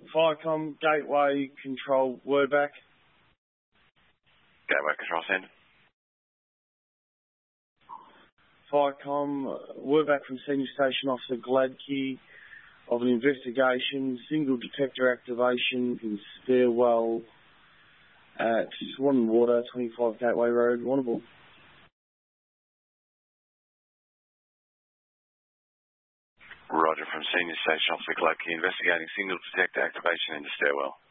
Firecom, Gateway Control, word back. Gateway Control, send. Firecom, word back from Senior Station Officer Gladkey of an investigation, single detector activation in stairwell at Swan Water, 25 Gateway Road, Warrnambool. Roger, from Senior Station Officer Gladkey, investigating single detector activation in the stairwell.